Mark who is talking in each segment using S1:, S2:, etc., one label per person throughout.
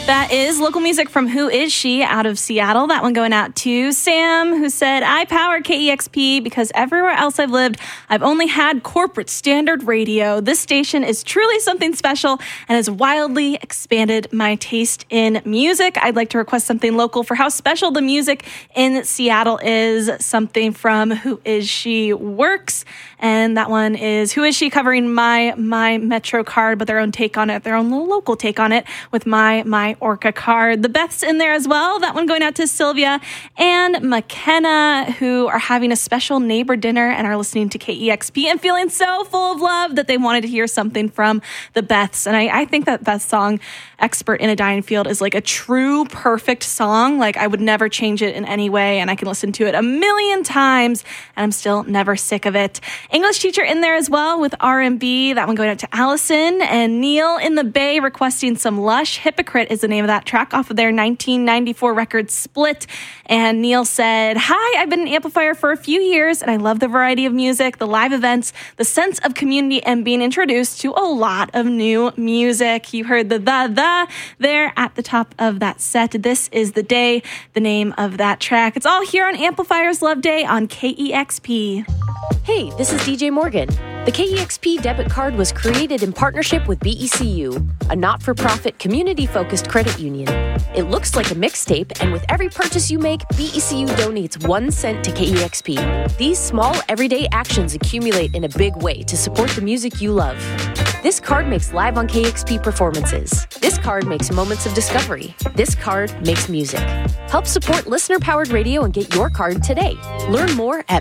S1: That is local music from Who Is She out of Seattle. That one going out to Sam, who said, I power KEXP because everywhere else I've lived, I've only had corporate standard radio. This station is truly something special and has wildly expanded my taste in music. I'd like to request something local for how special the music in Seattle is. Something from Who Is She Works. And that one is Who Is She covering my Metro card, but their own take on it, their own little local take on it with my Orca card. The Beth's in there as well. That one going out to Sylvia and McKenna, who are having a special neighbor dinner and are listening to KEXP and feeling so full of love that they wanted to hear something from the Beth's. And I think that Beth's song, Expert in a Dying Field, is like a true perfect song. Like I would never change it in any way, and I can listen to it a million times and I'm still never sick of it. English teacher in there as well with R&B. That one going out to Allison and Neil in the Bay requesting some Lush. Hypocrite is the name of that track off of their 1994 record Split. And Neil said, hi, I've been an amplifier for a few years and I love the variety of music, the live events, the sense of community, and being introduced to a lot of new music. You heard the there at the top of that set. This is the day, the name of that track. It's all here on Amplifiers Love Day on KEXP.
S2: Hey, this is DJ Morgan. The KEXP debit card was created in partnership with BECU, a not-for-profit community-focused credit union. It looks like a mixtape, and with every purchase you make, BECU donates 1 cent to KEXP. These small, everyday actions accumulate in a big way to support the music you love. This card makes Live on KEXP performances. This card makes Moments of Discovery. This card makes music. Help support listener-powered radio and get your card today. Learn more at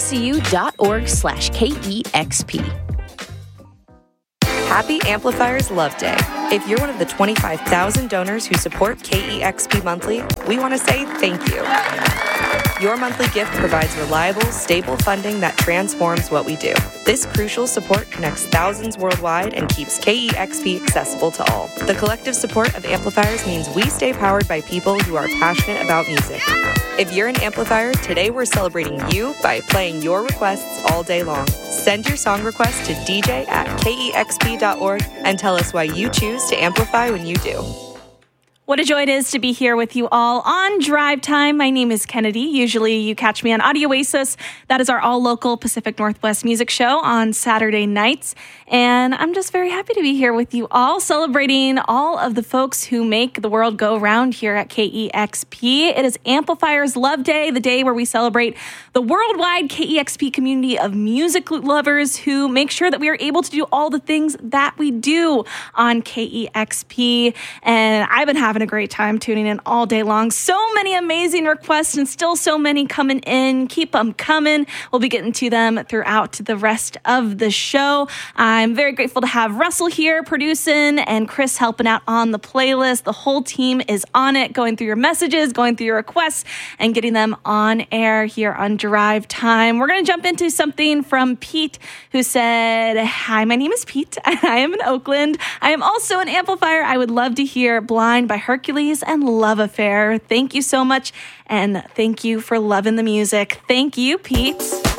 S2: becu.org/KEXP.
S3: Happy Amplifiers Love Day. If you're one of the 25,000 donors who support KEXP monthly, we want to say thank you. Your monthly gift provides reliable, stable funding that transforms what we do. This crucial support connects thousands worldwide and keeps KEXP accessible to all. The collective support of amplifiers means we stay powered by people who are passionate about music. If you're an amplifier, today we're celebrating you by playing your requests all day long. Send your song request to dj@kexp.org and tell us why you choose to amplify when you do.
S1: What a joy it is to be here with you all on Drive Time. My name is Kennedy. Usually you catch me on Audio Oasis. That is our all-local Pacific Northwest music show on Saturday nights. And I'm just very happy to be here with you all, celebrating all of the folks who make the world go round here at KEXP. It is Amplifiers Love Day, the day where we celebrate the worldwide KEXP community of music lovers who make sure that we are able to do all the things that we do on KEXP. And I've been having a great time tuning in all day long. So many amazing requests and still so many coming in. Keep them coming. We'll be getting to them throughout the rest of the show. I'm very grateful to have Russell here producing and Chris helping out on the playlist. The whole team is on it, going through your messages, going through your requests, and getting them on air here on Drive Time. We're going to jump into something from Pete, who said, hi, my name is Pete. I am in Oakland. I am also an amplifier. I would love to hear Blind by Hercules and Love Affair. Thank you so much, and thank you for loving the music. Thank you, Pete.